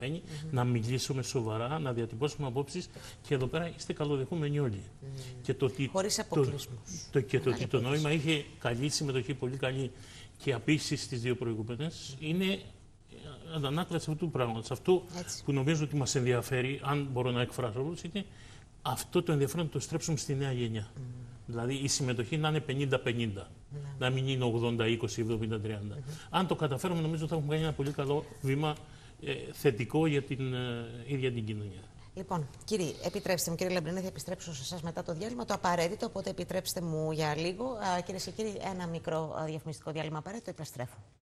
να μιλήσουμε σοβαρά, να διατυπώσουμε απόψεις και εδώ πέρα είστε καλοδεχούμενοι όλοι. Και το ότι, χωρίς αποκλεισμούς. ότι το νόημα είχε καλή συμμετοχή, πολύ καλή και απίση στις δύο προηγούμενες, είναι αντανάκλαση αυτού του πράγματος. Αυτό που νομίζω ότι μας ενδιαφέρει, αν μπορώ να εκφράσω όλους, είναι αυτό το ενδιαφέρον να το στρέψουμε στη νέα γενιά. Δηλαδή η συμμετοχή να είναι 50-50, να μην είναι 80-20, 70-30. Αν το καταφέρουμε, νομίζω θα έχουμε κάνει ένα πολύ καλό βήμα θετικό για την ίδια την κοινωνία. Λοιπόν, κύριοι, επιτρέψτε μου, κύριε Λαμπρινέ, θα επιστρέψω σε εσάς μετά το διάλειμμα, το απαραίτητο, οπότε επιτρέψτε μου για λίγο. Κυρίες και κύριοι, ένα μικρό διαφημιστικό διάλειμμα απαραίτητο, επιστρέφω.